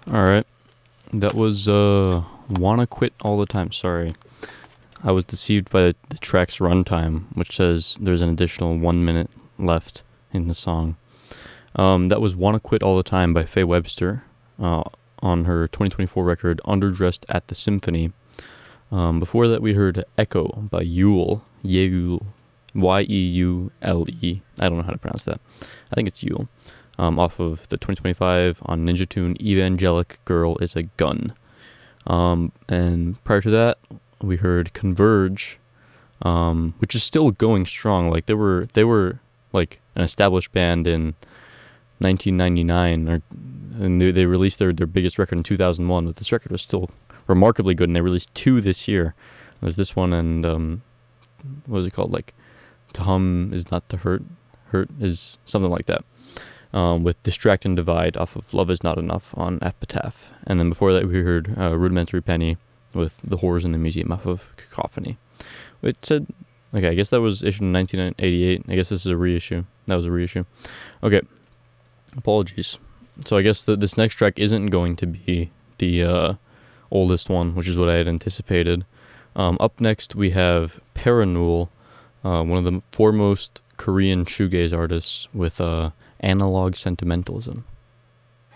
Alright. That was Wanna Quit All the Time. Sorry. I was deceived by the track's runtime, which says there's an additional 1 minute left in the song. That was Wanna Quit All the Time by Faye Webster on her 2024 record Underdressed at the Symphony. Before that, we heard Echo by Yule. Yeule. Yeule. I don't know how to pronounce that. I think it's Yule. Off of the 2025 on Ninja Tune Evangelic Girl is a Gun. And prior to that, we heard Converge, which is still going strong. Like they were like an established band in 1999, and they released their biggest record in 2001. But this record was still remarkably good, and they released 2 this year. There's this one and what was it called? Like To Hum Is Not to Hurt. Hurt is something like that. With Distract and Divide off of Love Is Not Enough on Epitaph. And then before that we heard Rudimentary Penny with The Whores in the Museum off of Cacophony. It said, okay, I guess that was issued in 1988. I guess this is a reissue. That was a reissue. Okay, apologies. So I guess this next track isn't going to be the oldest one, which is what I had anticipated. Up next we have Parannoul, one of the foremost Korean shoegaze artists with Analog Sentimentalism.